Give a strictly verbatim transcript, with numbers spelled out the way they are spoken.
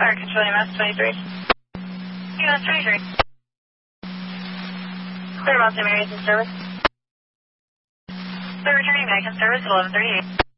Fire control, U S twenty-three. U S twenty-three. Clear about Sim Areas in service. They're returning back in service at eleven thirty-eight.